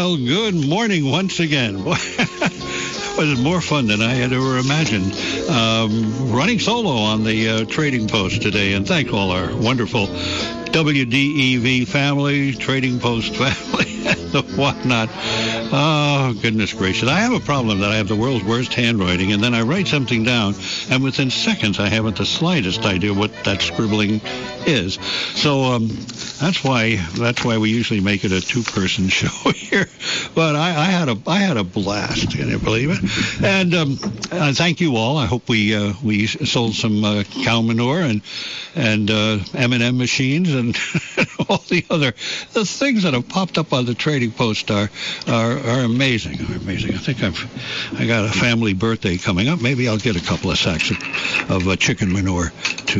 Well, good morning once again. Boy, that was more fun than I had ever imagined. Running solo on the Trading Post today, and thank all our wonderful WDEV family, Trading Post family, and the whatnot. Oh, goodness gracious. I have a problem that I have the world's worst handwriting, and then I write something down, and within seconds I haven't the slightest idea what that scribbling is. So that's why we usually make it a two-person show here. But I had a blast, can you believe it? And thank you all. I hope we sold some cow manure and M&M machines and all the things that have popped up on the Trading Post are amazing. Are amazing. I think I got a family birthday coming up. Maybe I'll get a couple of sacks of chicken manure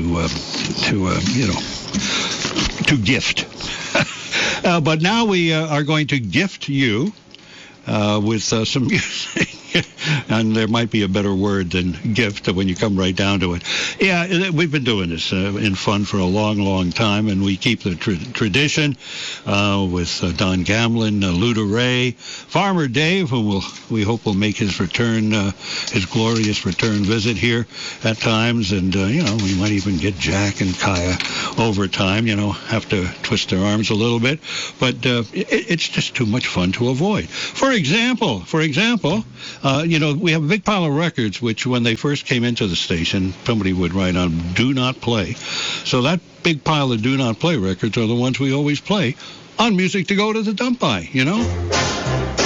to gift. But now we are going to gift you with some music. And there might be a better word than gift when you come right down to it. Yeah, we've been doing this in fun for a long, long time, and we keep the tradition with Don Gamlin, Luda Ray, Farmer Dave, who we hope will make his return, his glorious return visit here at times, and we might even get Jack and Kaya over time. Have to twist their arms a little bit, but it's just too much fun to avoid. For example. We have a big pile of records, which when they first came into the station, somebody would write on do not play. So that big pile of do not play records are the ones we always play on Music to Go to the Dump By,